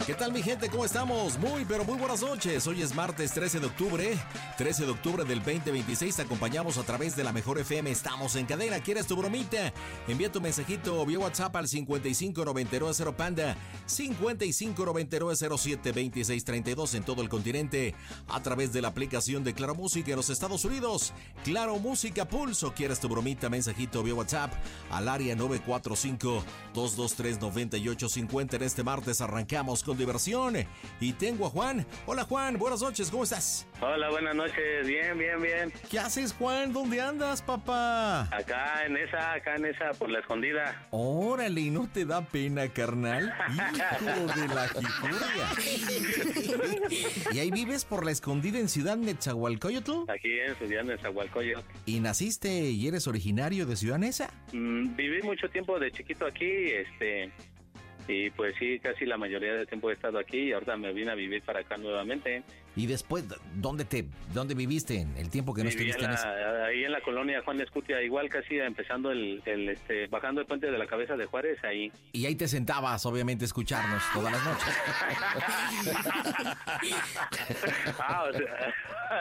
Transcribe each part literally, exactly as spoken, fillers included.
¿Qué tal, mi gente? ¿Cómo estamos? Muy, pero muy buenas noches. Hoy es martes trece de octubre, trece de octubre del veinte veintiséis. Te acompañamos a través de la Mejor F M. Estamos en cadena. ¿Quieres tu bromita? Envía tu mensajito vía WhatsApp al cincuenta y cinco noventa y nueve cero Panda, cincuenta y cinco noventa y nueve cero siete veintiséis treinta y dos en todo el continente, a través de la aplicación de Claro Música en los Estados Unidos. Claro Música Pulso. ¿Quieres tu bromita? Mensajito vía WhatsApp al área nueve cuatro cinco, dos dos tres, nueve ocho cinco cero. En este martes arrancamos con diversión y tengo a Juan. Hola, Juan, buenas noches, ¿cómo estás? Hola, buenas noches, bien, bien, bien. ¿Qué haces, Juan? ¿Dónde andas, papá? Acá en esa, acá en esa, por la Escondida. Órale, ¿y no te da pena, carnal? Hijo de la jicuria. ¿Y ahí vives por la Escondida en Ciudad Nezahualcóyotl? Aquí en Ciudad Nezahualcóyotl. ¿Y naciste y eres originario de Ciudad Neza? Mm, viví mucho tiempo de chiquito aquí, este... Y pues sí, casi la mayoría del tiempo he estado aquí y ahorita me vine a vivir para acá nuevamente. ¿Y después dónde te dónde viviste en el tiempo que no Viví estuviste en en la, esa? ahí en la colonia Juan Escutia, igual casi empezando el, el este bajando el puente de la Cabeza de Juárez, ahí. Y ahí te sentabas, obviamente, a escucharnos todas las noches. Ah, o sea.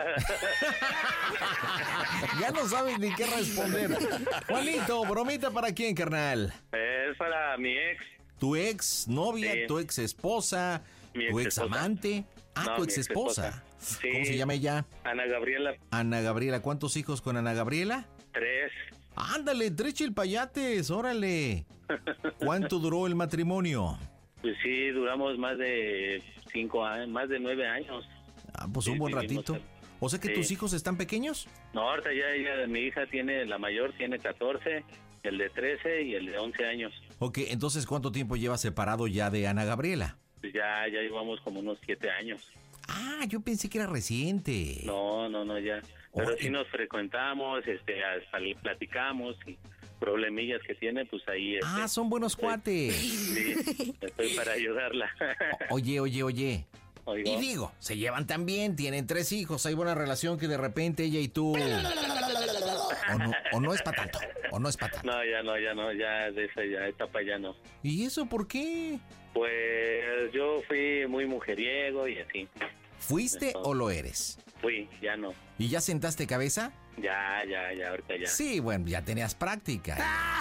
Ya no sabes ni qué responder. Juanito, bromita para quién, carnal. Es para mi ex. Tu ex novia, Sí. tu ex esposa, Mi tu ex ex esposa. amante. Ah, No, tu mi ex esposa. Sí. ¿Cómo se llama ella? Ana Gabriela. Ana Gabriela. ¿Cuántos hijos con Ana Gabriela? Tres. Ándale, tres chilpayates, órale. ¿Cuánto duró el matrimonio? Pues sí, duramos más de cinco años, más de nueve años. Ah, pues Sí, un buen vivimos ratito. ahí. O sea que Sí. tus hijos están pequeños. No, ahorita ya ella, mi hija tiene, la mayor tiene catorce, el de trece y el de once años. Ok, entonces ¿cuánto tiempo llevas separado ya de Ana Gabriela? Pues ya, ya llevamos como unos siete años. Ah, yo pensé que era reciente. No, no, no, ya. Pero Oye. sí nos frecuentamos, este, hasta le platicamos y problemillas que tiene, pues ahí. Este, Ah, son buenos estoy- cuates. Sí, estoy para ayudarla. Oye, oye, oye. Oigo. Y digo, se llevan tan bien, tienen tres hijos, hay buena relación que de repente ella y tú... O no, o no es para tanto, o no es para tanto. No, ya no, ya no, ya de esa ya etapa ya no. ¿Y eso por qué? Pues yo fui muy mujeriego y así. ¿Fuiste Eso. o lo eres? Fui, ya no. ¿Y ya sentaste cabeza? Ya, ya, ya, ahorita ya. Sí, bueno, ya tenías práctica.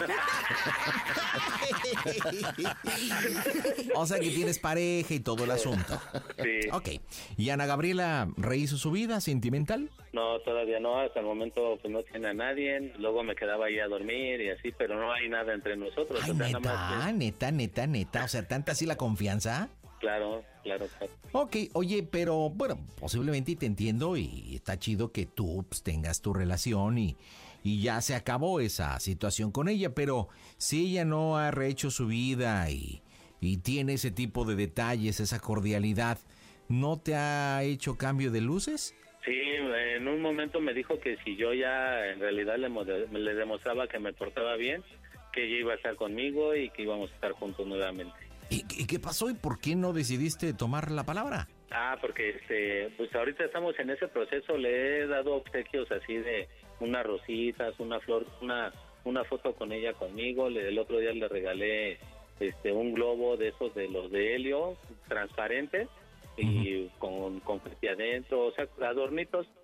O sea que tienes pareja y todo el asunto. Sí. Ok. ¿Y Ana Gabriela rehizo su vida sentimental? No, todavía no, hasta el momento pues no tiene a nadie. Luego me quedaba ahí a dormir y así, pero no hay nada entre nosotros. Ay, o sea, nada neta, más, neta, neta, neta. O sea, ¿tanta así la confianza? claro, claro, claro. Ok, oye, pero bueno, posiblemente y te entiendo y está chido que tú pues, tengas tu relación y, y ya se acabó esa situación con ella, pero si ella no ha rehecho su vida y, y tiene ese tipo de detalles, esa cordialidad, ¿no te ha hecho cambio de luces? Sí, en un momento me dijo que si yo ya en realidad le, mode- le demostraba que me portaba bien, que ella iba a estar conmigo y que íbamos a estar juntos nuevamente. ¿Y, y qué pasó y por qué no decidiste tomar la palabra? Ah, porque este, pues ahorita estamos en ese proceso, le he dado obsequios así de unas rositas, una flor, una una foto con ella conmigo, le, el otro día le regalé este un globo de esos de los de helio, transparentes, y uh-huh. con confeti adentro, o sea, adornitos,